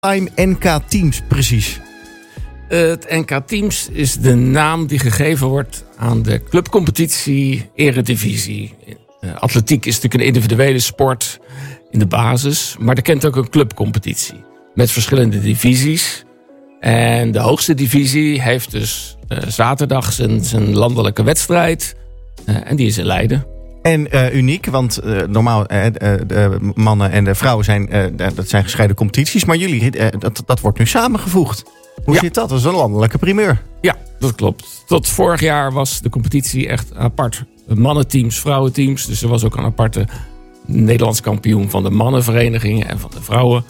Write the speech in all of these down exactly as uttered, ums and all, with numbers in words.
Time N K Teams precies? Uh, het N K Teams is de naam die gegeven wordt aan de clubcompetitie Eredivisie. Uh, atletiek is natuurlijk een individuele sport in de basis, maar er kent ook een clubcompetitie met verschillende divisies. En de hoogste divisie heeft dus uh, zaterdag zijn, zijn landelijke wedstrijd uh, en die is in Leiden. En uh, uniek, want uh, normaal uh, de mannen en de vrouwen zijn, uh, dat zijn gescheiden competities. Maar jullie, uh, dat, dat wordt nu samengevoegd. Hoe ja. zit dat? Dat is een landelijke primeur. Ja, dat klopt. Tot vorig jaar was de competitie echt apart. Mannenteams, vrouwenteams. Dus er was ook een aparte Nederlands kampioen van de mannenverenigingen en van de vrouwen.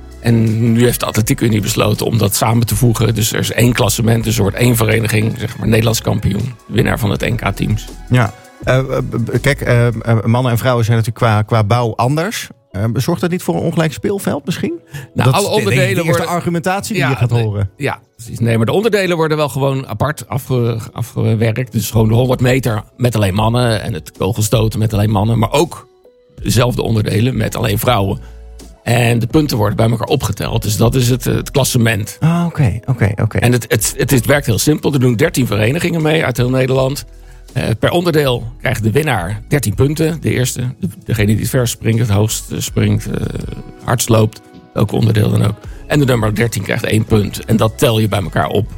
En nu heeft de Atletiek Unie besloten om dat samen te voegen. Dus er is één klassement, dus er wordt één vereniging, zeg maar Nederlands kampioen. Winnaar van het N K Teams. Ja. Uh, kijk, uh, mannen en vrouwen zijn natuurlijk qua, qua bouw anders. Uh, zorgt dat niet voor een ongelijk speelveld misschien? Nou, dat alle onderdelen de, de eerste worden argumentatie die ja, je gaat horen. Ja, precies. Nee, maar de onderdelen worden wel gewoon apart afge, afgewerkt. Dus gewoon de honderd meter met alleen mannen en het kogelstoten met alleen mannen. Maar ook dezelfde onderdelen met alleen vrouwen. En de punten worden bij elkaar opgeteld. Dus dat is het, het klassement. Ah, oké, oké, oké. En het, het, het, het werkt heel simpel. Er doen dertien verenigingen mee uit heel Nederland. Uh, per onderdeel krijgt de winnaar dertien punten. De eerste, de, degene die het verst springt, het hoogst springt, uh, hardst loopt. Welk onderdeel dan ook. En de nummer dertien krijgt één punt. En dat tel je bij elkaar op.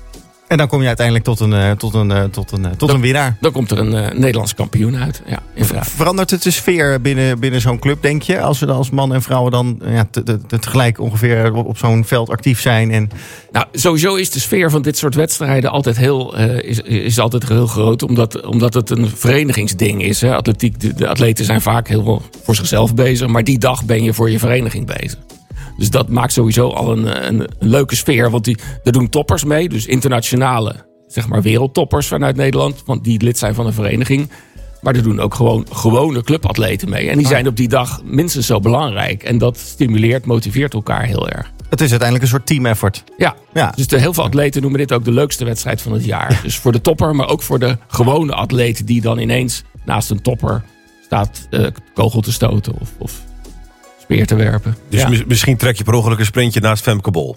En dan kom je uiteindelijk tot een, uh, tot een, uh, tot een, uh, tot dan, een winnaar. Dan komt er een uh, Nederlands kampioen uit. Ja, verandert het de sfeer binnen, binnen zo'n club, denk je? Als we dan als man en vrouwen dan ja, te, te, te tegelijk ongeveer op, op zo'n veld actief zijn? En... Nou, sowieso is de sfeer van dit soort wedstrijden altijd heel, uh, is, is altijd heel groot. Omdat, omdat het een verenigingsding is. Hè. Atletiek, de, de atleten zijn vaak heel veel voor zichzelf bezig. Maar die dag ben je voor je vereniging bezig. Dus dat maakt sowieso al een, een, een leuke sfeer. Want die, er doen toppers mee. Dus internationale, zeg maar wereldtoppers vanuit Nederland. Want die lid zijn van een vereniging. Maar er doen ook gewoon gewone clubatleten mee. En die zijn op die dag minstens zo belangrijk. En dat stimuleert, motiveert elkaar heel erg. Het is uiteindelijk een soort team effort. Ja, ja. Dus de, heel veel atleten noemen dit ook de leukste wedstrijd van het jaar. Dus voor de topper, maar ook voor de gewone atleten... die dan ineens naast een topper staat uh, kogel te stoten of... of speer te werpen. Dus ja. misschien trek je per ongeluk een sprintje naast Femke Bol.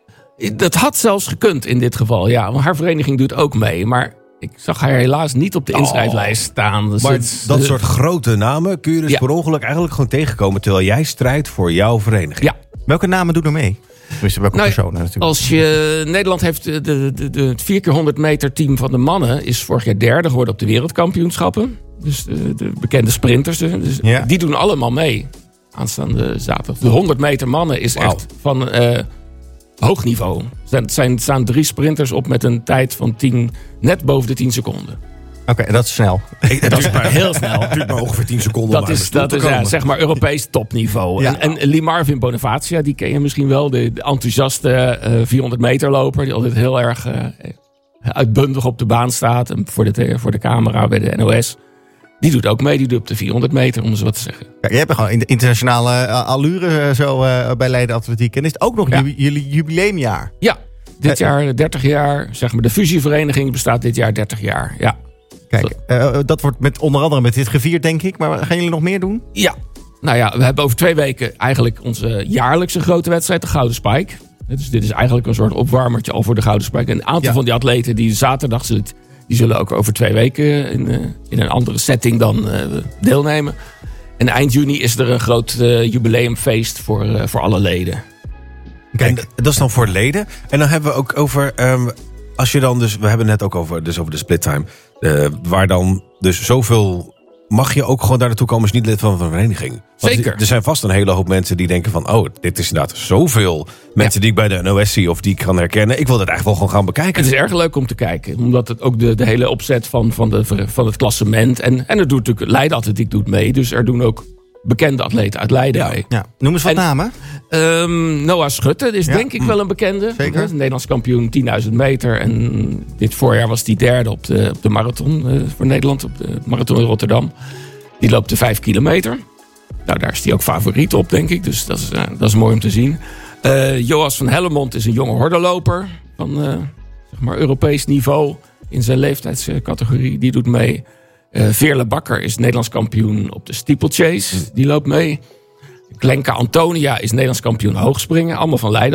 Dat had zelfs gekund in dit geval, ja. Want haar vereniging doet ook mee. Maar ik zag haar helaas niet op de inschrijflijst staan. Dus maar het, dat uh, soort grote namen kun je dus ja. per ongeluk eigenlijk gewoon tegenkomen... terwijl jij strijdt voor jouw vereniging. Ja. Welke namen doen er mee? Tenminste, welke nou, personen natuurlijk. Als je, Nederland heeft de, de, de, de, het vier keer honderd meter team van de mannen... is vorig jaar derde geworden op de wereldkampioenschappen. Dus de, de bekende sprinters. Dus ja. Die doen allemaal mee. Aanstaande zaterdag. De honderd meter mannen is wow. echt van uh, hoog niveau. Er zijn, staan drie sprinters op met een tijd van tien, net boven de tien seconden. Oké, okay, dat is snel. Dat is maar heel snel. Het duurt maar ongeveer tien seconden. Dat is, dat is ja, zeg maar Europees topniveau. Ja. En, en Lee Marvin Bonifacia, die ken je misschien wel. De, de enthousiaste uh, vierhonderd meter loper. Die altijd heel erg uh, uitbundig op de baan staat. En voor de, voor de camera bij de N O S. Die doet ook mee, die doet op de vierhonderd meter, om eens wat te zeggen. Ja, je hebt gewoon in de internationale uh, allure uh, zo uh, bij Leiden Atletiek. En is het ook nog ja. jullie jubileumjaar? Ja, dit jaar dertig jaar. Zeg maar, de fusievereniging bestaat dit jaar dertig jaar. Ja. Kijk, uh, dat wordt met, onder andere met dit gevierd, denk ik. Maar gaan jullie nog meer doen? Ja, nou ja, we hebben over twee weken eigenlijk onze jaarlijkse grote wedstrijd, de Gouden Spike. Dus dit is eigenlijk een soort opwarmertje al voor de Gouden Spike. En een aantal ja. van die atleten die zaterdag zit... Die zullen ook over twee weken in, uh, in een andere setting dan uh, deelnemen. En eind juni is er een groot uh, jubileumfeest voor, uh, voor alle leden. Kijk, en dat is dan voor leden. En dan hebben we ook over... Um, als je dan dus... We hebben het net ook over, dus over de split time. Uh, waar dan dus zoveel... Mag je ook gewoon daar naartoe komen als niet lid van een vereniging? Want zeker. Er zijn vast een hele hoop mensen die denken van... oh, dit is inderdaad zoveel mensen ja. die ik bij de N O S zie... of die ik kan herkennen. Ik wil dat eigenlijk wel gewoon gaan bekijken. Het is erg leuk om te kijken. Omdat het ook de, de hele opzet van, van, de, van het klassement... En, en er doet natuurlijk Leiden Atletiek doet mee. Dus er doen ook bekende atleten uit Leiden ja. mee. Ja. Noem eens wat en, namen. Um, Noah Schutte is ja. denk ik wel een bekende. Zeker. Een Nederlands kampioen tienduizend meter. En dit voorjaar was hij derde op de, op de marathon uh, voor Nederland. Op de marathon in Rotterdam. Die loopt de vijf kilometer. Nou, daar is hij ook favoriet op, denk ik. Dus dat is, uh, dat is mooi om te zien. Uh, Joas van Hellemond is een jonge hordenloper. Van uh, zeg maar Europees niveau. In zijn leeftijdscategorie. Die doet mee. Uh, Veerle Bakker is Nederlands kampioen op de steeplechase. Die loopt mee. Glenka Antonia is Nederlands kampioen hoogspringen. Allemaal van Leiden.